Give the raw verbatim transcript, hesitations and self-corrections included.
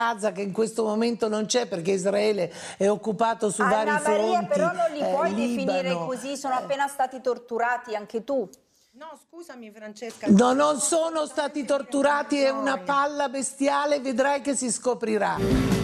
Gaza, che in questo momento non c'è perché Israele è occupato su Anna vari Maria, fronti. però non li puoi eh, definire Libano. così, sono appena stati torturati anche tu. No, scusami Francesca. No, non sono stati torturati, è una palla bestiale, vedrai che si scoprirà.